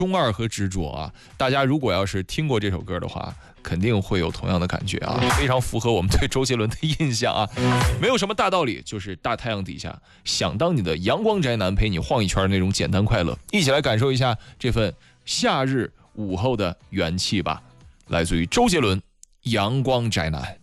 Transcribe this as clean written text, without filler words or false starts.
中二和执着啊，大家如果要是听过这首歌的话，肯定会有同样的感觉啊，非常符合我们对周杰伦的印象啊。没有什么大道理，就是大太阳底下想当你的阳光宅男，陪你晃一圈那种简单快乐，一起来感受一下这份夏日午后的元气吧。来自于周杰伦《阳光宅男》。